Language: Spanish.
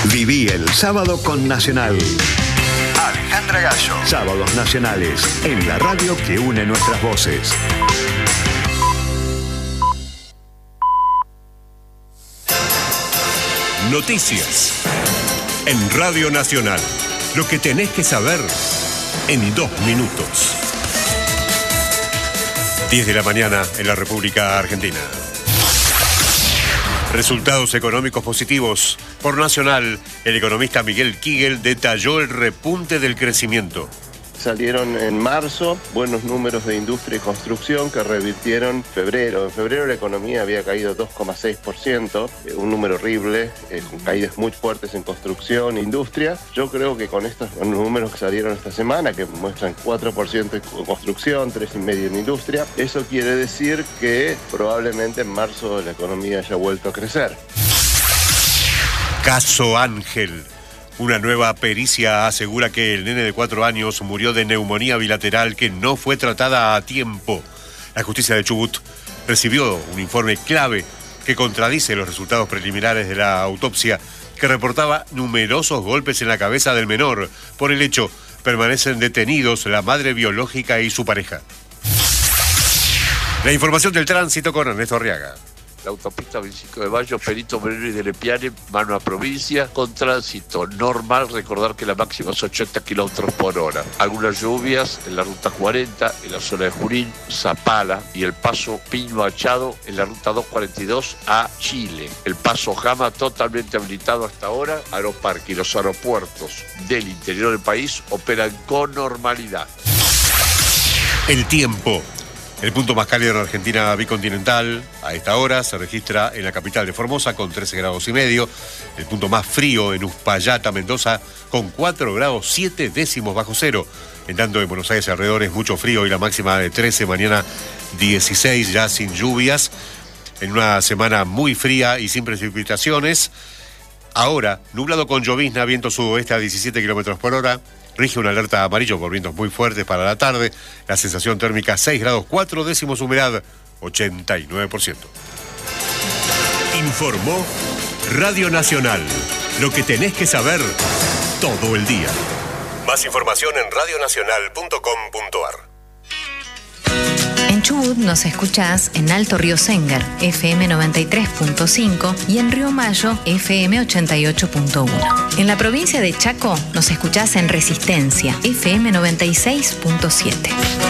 Viví el sábado con Nacional. Alejandra Gallo. Sábados nacionales en la radio que une nuestras voces. Noticias en Radio Nacional. Lo que tenés que saber en 2 minutos. 10 de la mañana en la República Argentina. Resultados económicos positivos. Por Nacional, el economista Miguel Kigel detalló el repunte del crecimiento. Salieron en marzo buenos números de industria y construcción que revirtieron febrero. En febrero la economía había caído 2,6%, un número horrible, con caídas muy fuertes en construcción e industria. Yo creo que con estos números que salieron esta semana, que muestran 4% en construcción, 3,5% en industria, eso quiere decir que probablemente en marzo la economía haya vuelto a crecer. Caso Ángel. Una nueva pericia asegura que el nene de 4 años murió de neumonía bilateral que no fue tratada a tiempo. La justicia de Chubut recibió un informe clave que contradice los resultados preliminares de la autopsia que reportaba numerosos golpes en la cabeza del menor. Por el hecho, permanecen detenidos la madre biológica y su pareja. La información del tránsito con Ernesto Arriaga. La autopista 25 de Mayo, Perito Moreno y de Lepiane, mano a provincia, con tránsito normal. Recordar que la máxima es 80 kilómetros por hora. Algunas lluvias en la ruta 40, en la zona de Junín, Zapala y el paso Piño Achado en la ruta 242 a Chile. El paso Jama totalmente habilitado hasta ahora. Aeroparque y los aeropuertos del interior del país operan con normalidad. El tiempo. El punto más cálido en la Argentina bicontinental a esta hora se registra en la capital de Formosa con 13,5 grados. El punto más frío en Uspallata, Mendoza, con 4 grados 7 décimos bajo cero. En tanto en Buenos Aires alrededor es mucho frío y la máxima de 13, mañana 16 ya sin lluvias. En una semana muy fría y sin precipitaciones. Ahora, nublado con llovizna, viento sudoeste a 17 kilómetros por hora. Rige una alerta amarillo por vientos muy fuertes para la tarde. La sensación térmica 6 grados 4 décimos, humedad 89%. Informó Radio Nacional. Lo que tenés que saber todo el día. Más información en radionacional.com.ar. En Chubut nos escuchás en Alto Río Sénger, FM 93.5 y en Río Mayo, FM 88.1. En la provincia de Chaco nos escuchás en Resistencia, FM 96.7.